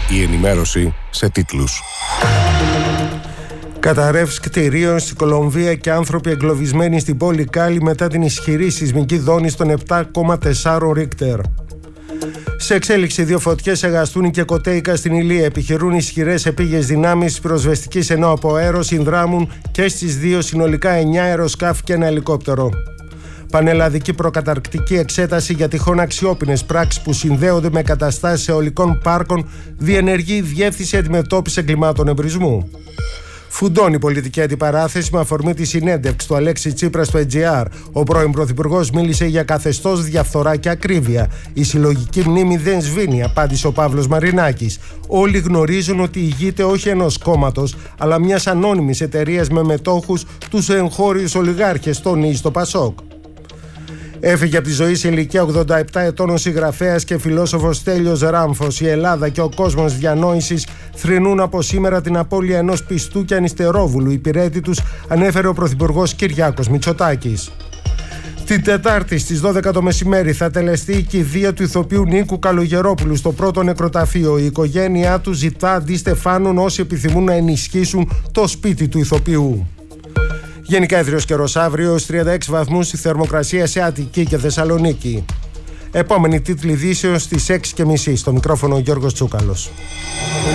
Η ενημέρωση σε τίτλους. Καταρρεύσεις κτηρίων στην Κολομβία και άνθρωποι εγκλωβισμένοι στην πόλη Κάλι μετά την ισχυρή σεισμική δόνηση των 7,4 Ρίχτερ. Σε εξέλιξη, 2 φωτιές σε Γαστούνι και Κοτέικα στην Ηλία. Επιχειρούν ισχυρές επίγειες δυνάμεις πυροσβεστικής, ενώ από αέρο συνδράμουν και στις 2 συνολικά 9 αεροσκάφη και ένα ελικόπτερο. Πανελλαδική προκαταρκτική εξέταση για τυχόν αξιόπινες πράξεις που συνδέονται με καταστάσεις αιωλικών πάρκων διενεργεί η Διεύθυνση Αντιμετώπισης Εγκλημάτων Εμπρισμού. Φουντώνει η πολιτική αντιπαράθεση με αφορμή τη συνέντευξη του Αλέξη Τσίπρα στο EGR. Ο πρώην Πρωθυπουργός μίλησε για καθεστώς, διαφθορά και ακρίβεια. Η συλλογική μνήμη δεν σβήνει, απάντησε ο Παύλος Μαρινάκης. Όλοι γνωρίζουν ότι ηγείται όχι ενός κόμματος, αλλά μιας ανώνυμης εταιρείας με μετόχους τους εγχώριους ολιγάρχες, τονίζει το Πασόκ. Έφυγε από τη ζωή σε ηλικία 87 ετών ο συγγραφέας και φιλόσοφος Στέλιος Ράμφος. Η Ελλάδα και ο κόσμος διανόησης θρηνούν από σήμερα την απώλεια ενός πιστού και ανυστερόβουλου υπηρέτη τους, ανέφερε ο Πρωθυπουργός Κυριάκος Μητσοτάκης. Την Τετάρτη στις 12 το μεσημέρι θα τελεστεί η κηδεία του ηθοποιού Νίκου Καλογερόπουλου στο πρώτο νεκροταφείο. Η οικογένειά του ζητά αντιστεφάνουν όσοι επιθυμούν να ενισχύσουν το σπίτι του ηθοποιού. Γενικά έθριος καιρός αύριο, 36 βαθμούς η θερμοκρασία σε Αττική και Θεσσαλονίκη. Επόμενη τίτλη ειδήσεων στις 6:30. Στο μικρόφωνο ο Γιώργος Τσούκαλος.